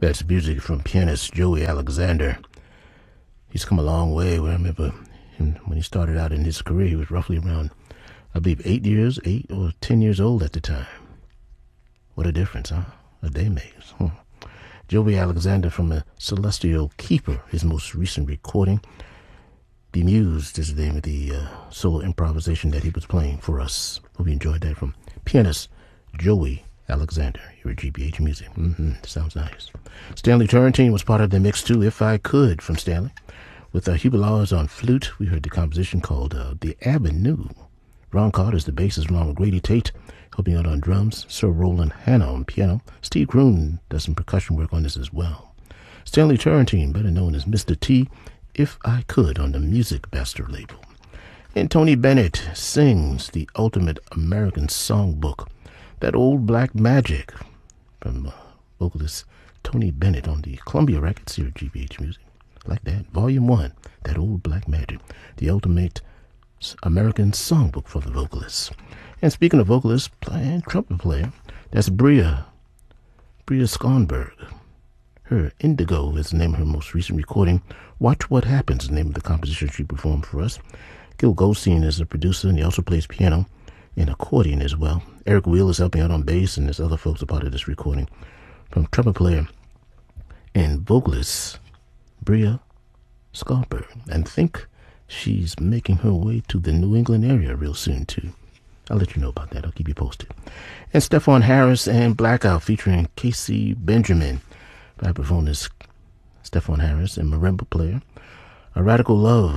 That's music from pianist Joey Alexander. He's come a long way. I remember him when he started out in his career. He was roughly around, I believe, 8 or 10 years old at the time. What a difference, huh? A day makes. Joey Alexander from a Celestial Keeper, his most recent recording. Bemused is the name of the solo improvisation that he was playing for us. Hope you enjoyed that from pianist Joey Alexander here at GBH Music. Sounds nice. Stanley Turrentine was part of the mix too, If I Could, from Stanley. With Hubert Laws on flute, we heard the composition called The Avenue. Ron Carter is the bassist, along with Grady Tate, helping out on drums. Sir Roland Hanna on piano. Steve Kroon does some percussion work on this as well. Stanley Turrentine, better known as Mr. T, If I Could, on the Music Master label. And Tony Bennett sings the ultimate American songbook, That Old Black Magic, from vocalist Tony Bennett on the Columbia Records here at GBH Music. Like that. Volume 1, That Old Black Magic, the ultimate American songbook for the vocalists. And speaking of vocalists and trumpet player, that's Bria Skonberg. Her Indigo is the name of her most recent recording. Watch What Happens is the name of the composition she performed for us. Gil Goldstein is a producer, and he also plays piano and accordion as well. Eric Wheel is helping out on bass, and there's other folks a part of this recording. From trumpet player and vocalist Bria Skonberg. And think she's making her way to the New England area real soon too. I'll let you know about that. I'll keep you posted. And Stephon Harris and Blackout featuring Casey Benjamin. Vibraphonist Stephon Harris and marimba player. Radical's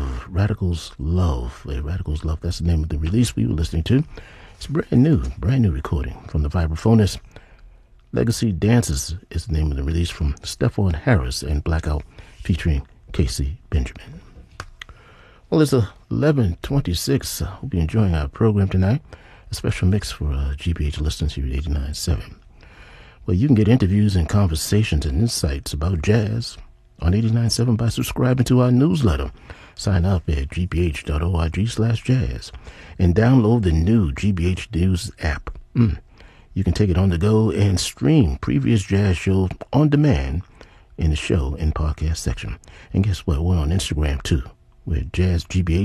Love. That's the name of the release we were listening to. It's brand new recording from the vibraphonist. Legacy Dances is the name of the release from Stephon Harris and Blackout featuring Casey Benjamin. Well, it's 11:26. I hope you're enjoying our program tonight. A special mix for GBH listeners here at 89.7. Well, you can get interviews and conversations and insights about jazz on 89.7 by subscribing to our newsletter. Sign up at gbh.org/jazz and download the new GBH News app. You can take it on the go and stream previous jazz shows on demand in the show and podcast section. And guess what? We're on Instagram too. We're Jazz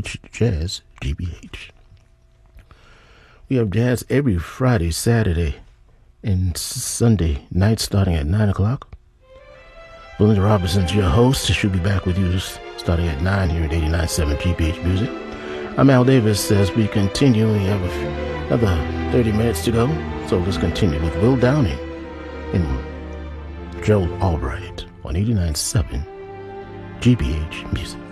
GBH. We have jazz every Friday, Saturday, and Sunday night starting at 9 o'clock. Belinda Robinson's your host. She'll be back with you starting at 9 here at 89.7 GBH Music. I'm Al Davis as we continue. We have another 30 minutes to go. So let's continue with Will Downing and Joe Albright on 89.7 GBH Music.